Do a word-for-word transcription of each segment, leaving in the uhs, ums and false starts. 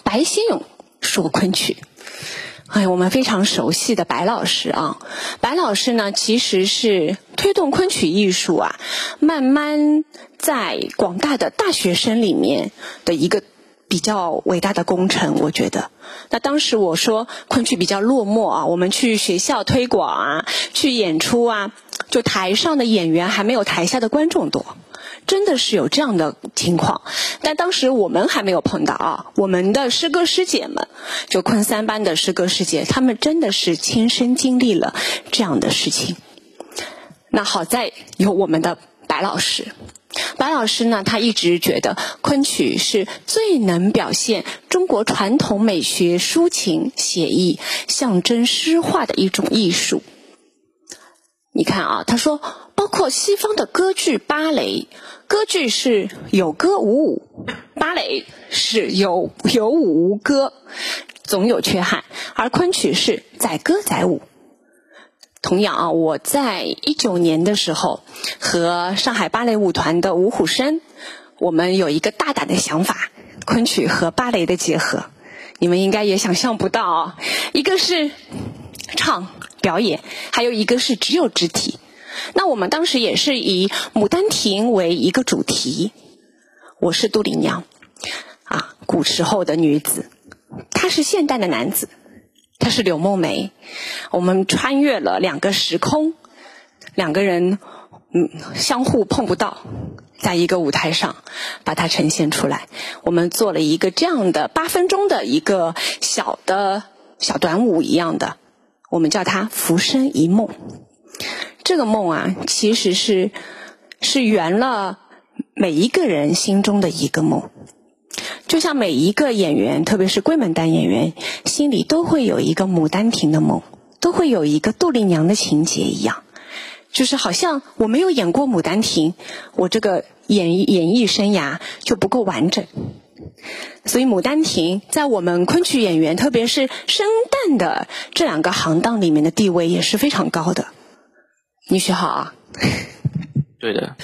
白先勇说昆曲。哎，我们非常熟悉的白老师啊，白老师呢其实是推动昆曲艺术啊，慢慢在广大的大学生里面的一个比较伟大的工程，我觉得。那当时我说昆曲比较落寞啊，我们去学校推广啊，去演出啊，就台上的演员还没有台下的观众多。真的是有这样的情况，但当时我们还没有碰到啊。我们的师哥师姐们，就昆三班的师哥师姐，他们真的是亲身经历了这样的事情。那好在有我们的白老师，白老师呢，他一直觉得昆曲是最能表现中国传统美学抒情写意、象征诗化的一种艺术。你看啊，他说包括西方的歌剧、芭蕾，歌剧是有歌无舞，芭蕾是有有舞无歌，总有缺憾，而昆曲是载歌载舞。同样啊，我在一九年的时候和上海芭蕾舞团的吴虎生，我们有一个大胆的想法，昆曲和芭蕾的结合，你们应该也想象不到啊，一个是唱表演，还有一个是只有肢体。那我们当时也是以《牡丹亭》为一个主题，我是杜丽娘啊，古时候的女子，她是现代的男子，她是柳梦梅。我们穿越了两个时空，两个人嗯相互碰不到，在一个舞台上把它呈现出来。我们做了一个这样的八分钟的一个小的小短舞一样的，我们叫它浮生一梦。这个梦啊，其实是是圆了每一个人心中的一个梦。就像每一个演员，特别是闺门旦演员，心里都会有一个牡丹亭的梦，都会有一个杜丽娘的情节一样。就是好像我没有演过牡丹亭，我这个演演艺生涯就不够完整。所以牡丹亭在我们昆曲演员，特别是生旦的这两个行当里面的地位也是非常高的。你学好啊？ 对的。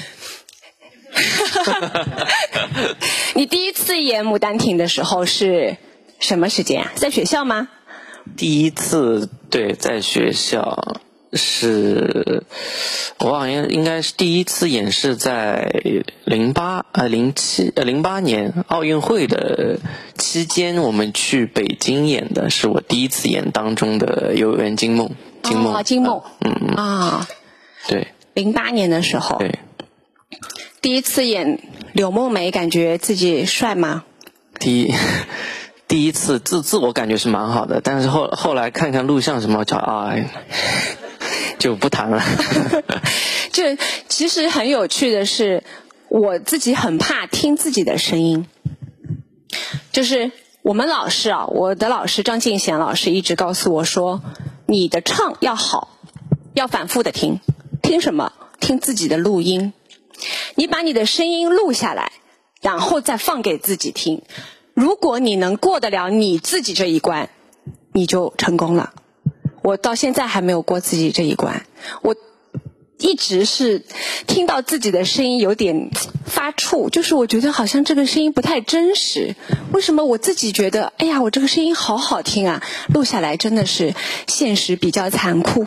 你第一次演牡丹亭的时候是什么时间啊？在学校吗？ 第一次，对，在学校。是我好像应该是第一次演是在零八呃零七呃零八年奥运会的期间，我们去北京演的，是我第一次演当中的《游园惊梦》。惊梦， 哦，惊梦， 嗯嗯啊， 对， 零八年的时候， 对， 第一次演柳梦梅，感觉自己帅吗？ 第一。第一次自自我感觉是蛮好的，但是后后来看看录像什么，就啊，就不谈了。 这其实很有趣的是，我自己很怕听自己的声音。就是我们老师啊，我的老师张敬贤老师一直告诉我说，你的唱要好，要反复的听。听什么？听自己的录音。你把你的声音录下来，然后再放给自己听。如果你能过得了你自己这一关，你就成功了。我到现在还没有过自己这一关，我一直是听到自己的声音有点发怵，就是我觉得好像这个声音不太真实。为什么我自己觉得，哎呀，我这个声音好好听啊，录下来真的是现实比较残酷。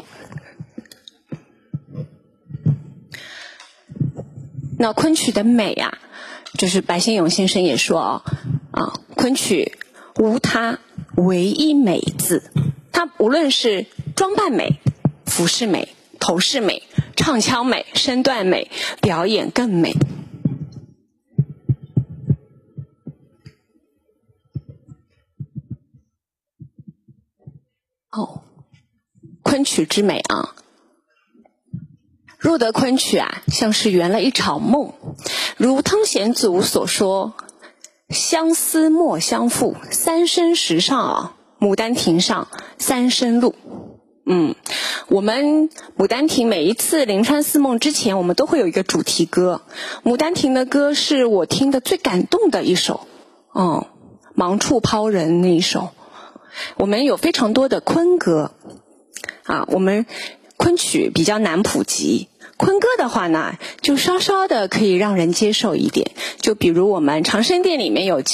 那昆曲的美啊，就是白先勇先生也说啊，啊，昆曲无他，唯一美字。它无论是装扮美、服饰美、头饰美、唱腔美、身段美、表演更美。哦，昆曲之美啊！入得昆曲啊，像是圆了一场梦。如汤显祖所说，相思莫相负，三生石上啊，牡丹亭上三生路。嗯，我们牡丹亭每一次临川四梦之前，我们都会有一个主题歌。牡丹亭的歌是我听的最感动的一首，嗯，盲处抛人那一首。我们有非常多的昆歌啊，我们昆曲比较难普及。昆歌的话呢，就稍稍的可以让人接受一点，就比如我们长生殿里面有